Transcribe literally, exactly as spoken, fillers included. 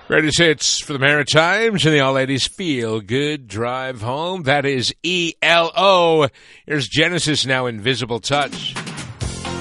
Greatest hits for the Maritimes and the All Ladies Feel Good Drive Home. That is E L O. Here's Genesis now, Invisible Touch.